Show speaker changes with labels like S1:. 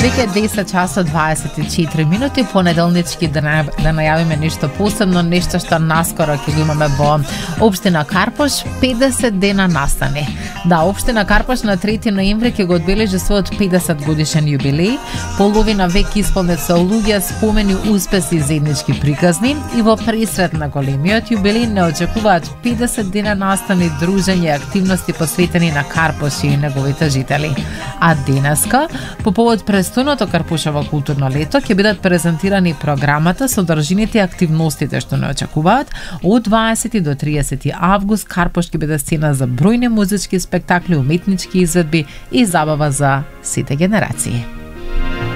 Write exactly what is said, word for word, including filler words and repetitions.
S1: Веќе десет часот дваесет и четири минути, понеделнички да, на, да најавиме нешто посебно, нешто што наскоро ќе го имаме во општина Карпош, педесет дена настани. Да, општина Карпош на трети ноември ќе го одбележи својот педесет годишен јубилеј. Половина век исполнет со луѓе, спомени, успеси и заеднички приказни, и во пресрет на големиот јубилеј не очекуваат педесет дена настани, дружење и активности посветени на Карпош и неговите жители. А денеска, по повод престојното Карпушево културно лето, ќе бидат презентирани програмата, содржините и активностите што не очекуваат. Од дваесети до триесети август Карпош ќе биде сцена за бројни музички спектакли, уметнички изведби и забава за сите генерации.